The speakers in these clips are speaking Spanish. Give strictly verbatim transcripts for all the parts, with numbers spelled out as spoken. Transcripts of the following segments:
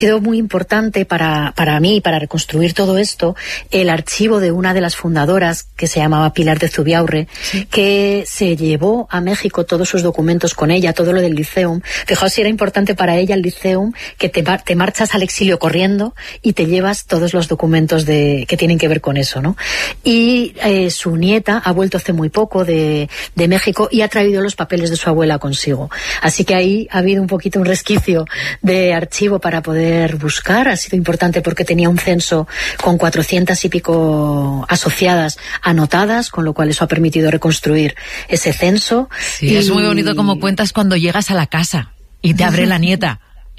Ha sido muy importante para, para mí, para reconstruir todo esto, el archivo de una de las fundadoras, que se llamaba Pilar de Zubiaurre, sí. que se llevó a México todos sus documentos con ella, todo lo del Liceum. Fijaos si era importante para ella el Liceum, que te, te marchas al exilio corriendo y te llevas todos los documentos de, que tienen que ver con eso, ¿no? Y eh, su nieta ha vuelto hace muy poco de, de México y ha traído los papeles de su abuela consigo. Así que ahí ha habido un poquito un resquicio de archivo para poder buscar. Ha sido importante porque tenía un censo con cuatrocientas y pico asociadas anotadas, con lo cual eso ha permitido reconstruir ese censo. Sí, y... es muy bonito como cuentas cuando llegas a la casa y te abre la nieta.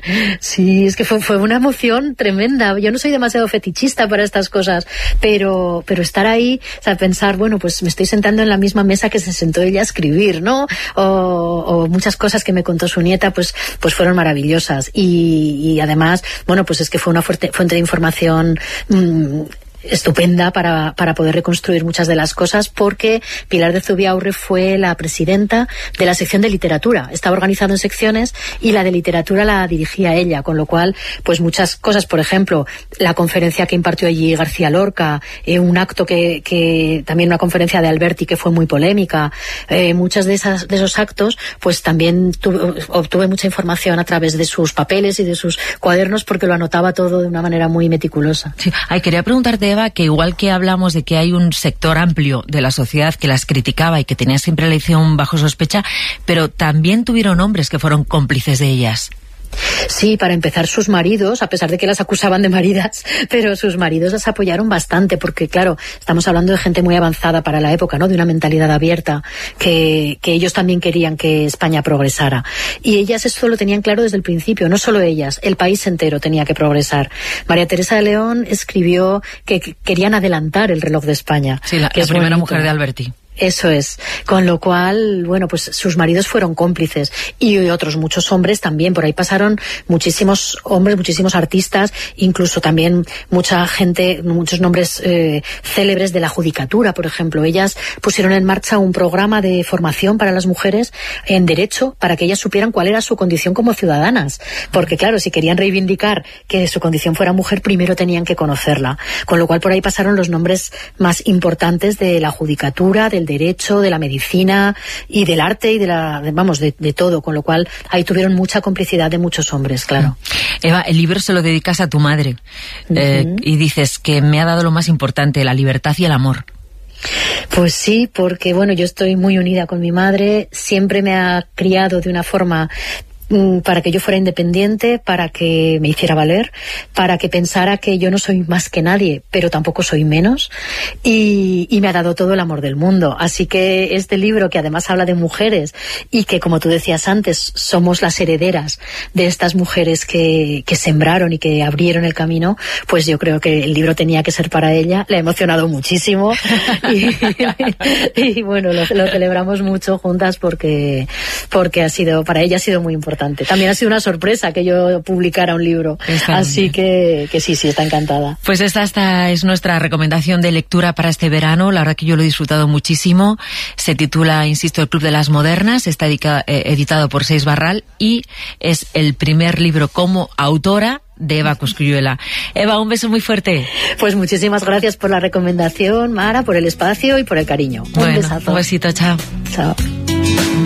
Sí, es que fue, fue una emoción tremenda. Yo no soy demasiado fetichista para estas cosas, pero, pero estar ahí, o sea, pensar, bueno, pues me estoy sentando en la misma mesa que se sentó ella a escribir, ¿no? O, o muchas cosas que me contó su nieta, pues, pues fueron maravillosas. Y, y además, bueno, pues es que fue una fuerte, fuente de información mmm, estupenda para, para poder reconstruir muchas de las cosas, porque Pilar de Zubiaurre fue la presidenta de la sección de literatura. Estaba organizado en secciones y la de literatura la dirigía ella, con lo cual, pues muchas cosas, por ejemplo, la conferencia que impartió allí García Lorca, eh, un acto que, que también una conferencia de Alberti que fue muy polémica, eh, muchas de esas, de esos actos, pues también tuve, obtuve mucha información a través de sus papeles y de sus cuadernos, porque lo anotaba todo de una manera muy meticulosa. Sí. Ay, quería preguntarte, Eva, que igual que hablamos de que hay un sector amplio de la sociedad que las criticaba y que tenía siempre la elección bajo sospecha, pero también tuvieron hombres que fueron cómplices de ellas. Sí, para empezar, sus maridos, a pesar de que las acusaban de maridas, pero sus maridos las apoyaron bastante, porque claro, estamos hablando de gente muy avanzada para la época, ¿no? De una mentalidad abierta, que, que ellos también querían que España progresara. Y ellas eso lo tenían claro desde el principio, no solo ellas, el país entero tenía que progresar. María Teresa de León escribió que querían adelantar el reloj de España. Sí, la, que la es primera bonito. Mujer de Alberti. Eso es, con lo cual, bueno, pues sus maridos fueron cómplices y otros muchos hombres también. Por ahí pasaron muchísimos hombres, muchísimos artistas, incluso también mucha gente, muchos nombres eh, célebres de la judicatura, por ejemplo. Ellas pusieron en marcha un programa de formación para las mujeres en derecho, para que ellas supieran cuál era su condición como ciudadanas, porque claro, si querían reivindicar que su condición fuera mujer, primero tenían que conocerla, con lo cual por ahí pasaron los nombres más importantes de la judicatura, del derecho, de la medicina y del arte y de la, de, vamos, de, de todo, con lo cual ahí tuvieron mucha complicidad de muchos hombres, claro. Eva, el libro se lo dedicas a tu madre, uh-huh. eh, y dices que me ha dado lo más importante, la libertad y el amor. Pues sí, porque bueno, yo estoy muy unida con mi madre, siempre me ha criado de una forma para que yo fuera independiente, para que me hiciera valer, para que pensara que yo no soy más que nadie, pero tampoco soy menos, y, y me ha dado todo el amor del mundo. Así que este libro, que además habla de mujeres y que, como tú decías antes, somos las herederas de estas mujeres que, que sembraron y que abrieron el camino, pues yo creo que el libro tenía que ser para ella. Le ha emocionado muchísimo y, y bueno, lo, lo celebramos mucho juntas porque, porque ha sido, para ella ha sido muy importante. También ha sido una sorpresa que yo publicara un libro. Está Así que, que sí, sí, está encantada. Pues esta, esta es nuestra recomendación de lectura para este verano. La verdad que yo lo he disfrutado muchísimo. Se titula, insisto, El Club de las Modernas. Está edica, eh, editado por Seis Barral y es el primer libro como autora de Eva Cosculluela. Eva, un beso muy fuerte. Pues muchísimas gracias por la recomendación, Mara, por el espacio y por el cariño. Un bueno, besazo. Un besito, chao. Chao.